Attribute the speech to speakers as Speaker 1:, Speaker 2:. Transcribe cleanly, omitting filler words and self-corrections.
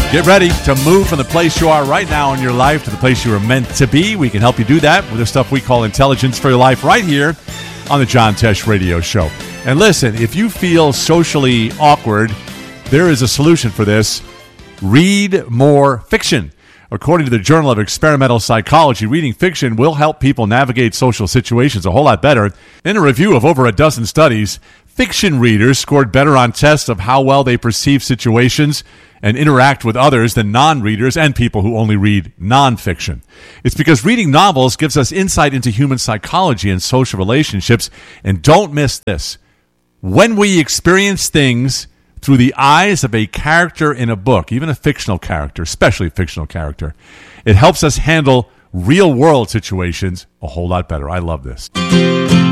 Speaker 1: Get ready to move from the place you are right now in your life to the place you are meant to be. We can help you do that with the stuff we call Intelligence for Your Life right here on the John Tesh Radio Show. And listen, if you feel socially awkward, there is a solution for this. Read more fiction. According to the Journal of Experimental Psychology, reading fiction will help people navigate social situations a whole lot better. In a review of over a dozen studies, fiction readers scored better on tests of how well they perceive situations and interact with others than non-readers and people who only read nonfiction. It's because reading novels gives us insight into human psychology and social relationships. And don't miss this. When we experience things through the eyes of a character in a book, even a fictional character, especially a fictional character, it helps us handle real-world situations a whole lot better. I love this.